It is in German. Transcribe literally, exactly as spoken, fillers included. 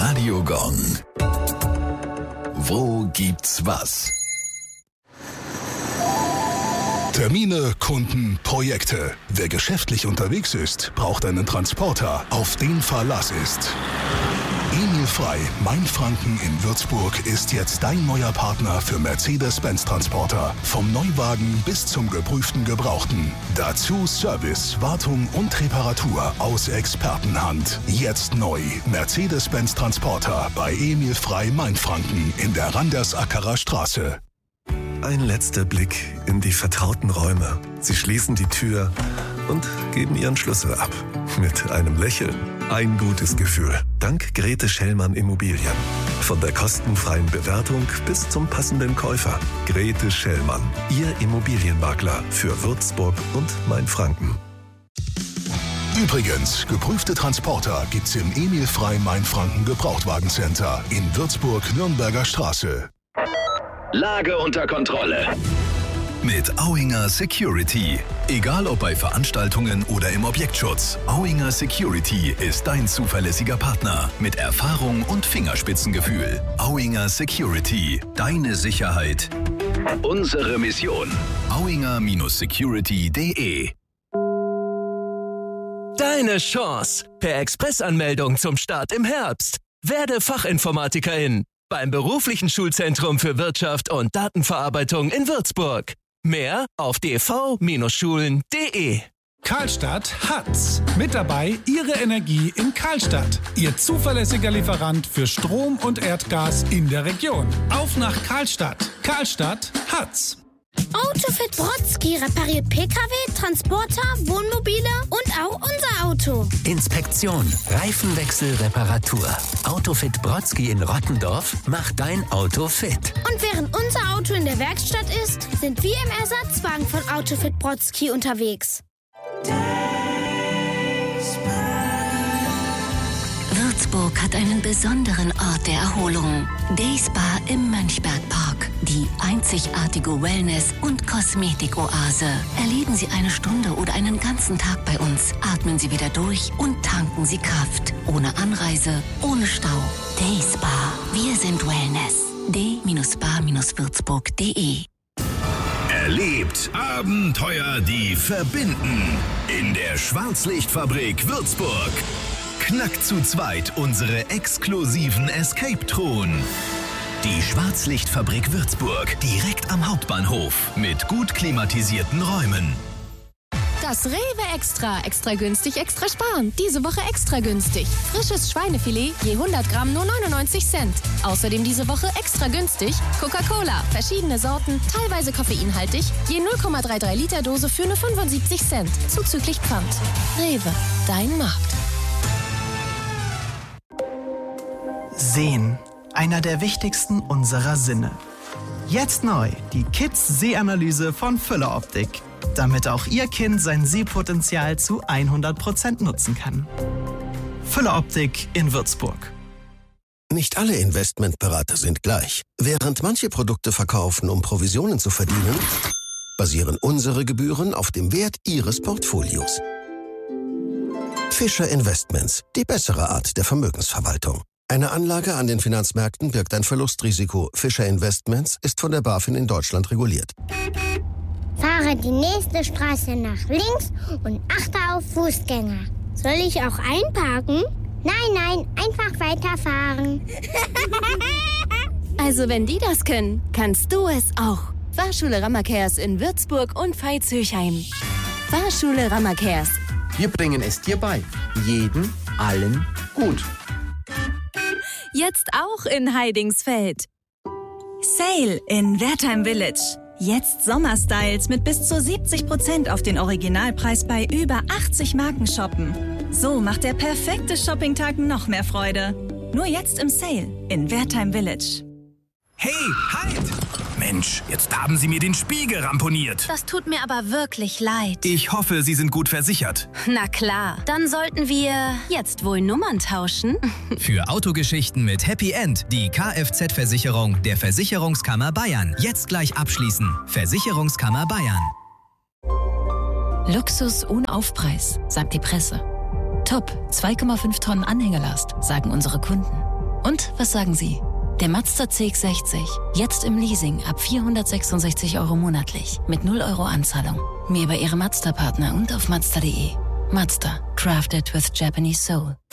Radio Gong. Wo gibt's was? Termine, Kunden, Projekte. Wer geschäftlich unterwegs ist, braucht einen Transporter, auf den Verlass ist. Emil Frei, Mainfranken in Würzburg, ist jetzt dein neuer Partner für Mercedes-Benz-Transporter. Vom Neuwagen bis zum geprüften Gebrauchten. Dazu Service, Wartung und Reparatur aus Expertenhand. Jetzt neu. Mercedes-Benz-Transporter bei Emil Frei, Mainfranken in der Randersackerer Straße. Ein letzter Blick in die vertrauten Räume. Sie schließen die Tür und geben ihren Schlüssel ab. Mit einem Lächeln. Ein gutes Gefühl. Dank Grete Schellmann Immobilien. Von der kostenfreien Bewertung bis zum passenden Käufer. Grete Schellmann. Ihr Immobilienmakler für Würzburg und Mainfranken. Übrigens, geprüfte Transporter gibt's im Emil Frei Mainfranken Gebrauchtwagencenter in Würzburg-Nürnberger Straße. Lage unter Kontrolle. Mit Auinger Security. Egal ob bei Veranstaltungen oder im Objektschutz, Auinger Security ist dein zuverlässiger Partner mit Erfahrung und Fingerspitzengefühl. Auinger Security. Deine Sicherheit. Unsere Mission. Auinger Security punkt de. Deine Chance. Per Expressanmeldung zum Start im Herbst. Werde Fachinformatikerin beim beruflichen Schulzentrum für Wirtschaft und Datenverarbeitung in Würzburg. Mehr auf d v Schulen punkt de. Karlstadt hat's. Mit dabei Ihre Energie in Karlstadt. Ihr zuverlässiger Lieferant für Strom und Erdgas in der Region. Auf nach Karlstadt. Karlstadt hat's. Autofit Brodsky repariert P K W, Transporter, Wohnmobile und auch unser Auto. Inspektion, Reifenwechsel, Reparatur. Autofit Brodsky in Rottendorf macht dein Auto fit. Und während unser Auto in der Werkstatt ist, sind wir im Ersatzwagen von Autofit Brodsky unterwegs. Würzburg hat einen besonderen Ort der Erholung. Dayspa im Mönchbergpark. Die einzigartige Wellness- und Kosmetikoase. Erleben Sie eine Stunde oder einen ganzen Tag bei uns. Atmen Sie wieder durch und tanken Sie Kraft. Ohne Anreise, ohne Stau. Dayspa. Wir sind Wellness. d spa würzburg punkt de. Erlebt Abenteuer, die verbinden. In der Schwarzlichtfabrik Würzburg. Knackt zu zweit unsere exklusiven Escape-Truhen. Die Schwarzlichtfabrik Würzburg, direkt am Hauptbahnhof, mit gut klimatisierten Räumen. Das Rewe Extra. Extra günstig, extra sparen. Diese Woche extra günstig. Frisches Schweinefilet, je hundert Gramm nur neunundneunzig Cent. Außerdem diese Woche extra günstig Coca-Cola. Verschiedene Sorten, teilweise koffeinhaltig, je null Komma dreiunddreißig Liter Dose für nur fünfundsiebzig Cent. Zuzüglich Pfand. Rewe, dein Markt. Sehen. Einer der wichtigsten unserer Sinne. Jetzt neu die Kids-Sehanalyse von Füller Optik. Damit auch Ihr Kind sein Sehpotenzial zu hundert Prozent nutzen kann. Füller Optik in Würzburg. Nicht alle Investmentberater sind gleich. Während manche Produkte verkaufen, um Provisionen zu verdienen, basieren unsere Gebühren auf dem Wert Ihres Portfolios. Fischer Investments, die bessere Art der Vermögensverwaltung. Eine Anlage an den Finanzmärkten birgt ein Verlustrisiko. Fischer Investments ist von der BaFin in Deutschland reguliert. Fahre die nächste Straße nach links und achte auf Fußgänger. Soll ich auch einparken? Nein, nein, einfach weiterfahren. Also wenn die das können, kannst du es auch. Fahrschule Rammerkers in Würzburg und Veitshöchheim. Fahrschule Rammerkers. Wir bringen es dir bei. Jeden, allen, gut. Jetzt auch in Heidingsfeld. Sale in Wertheim Village. Jetzt Sommerstyles mit bis zu siebzig Prozent auf den Originalpreis bei über achtzig Marken shoppen. So macht der perfekte Shoppingtag noch mehr Freude. Nur jetzt im Sale in Wertheim Village. Hey, halt! Mensch, jetzt haben Sie mir den Spiegel ramponiert. Das tut mir aber wirklich leid. Ich hoffe, Sie sind gut versichert. Na klar, dann sollten wir jetzt wohl Nummern tauschen. Für Autogeschichten mit Happy End die Kfz-Versicherung der Versicherungskammer Bayern. Jetzt gleich abschließen. Versicherungskammer Bayern. Luxus ohne Aufpreis, sagt die Presse. Top, zwei Komma fünf Tonnen Anhängerlast, sagen unsere Kunden. Und was sagen Sie? Der Mazda C X sechzig, jetzt im Leasing ab vierhundertsechsundsechzig Euro monatlich mit null Euro Anzahlung. Mehr bei Ihrem Mazda-Partner und auf Mazda punkt de. Mazda, crafted with Japanese soul.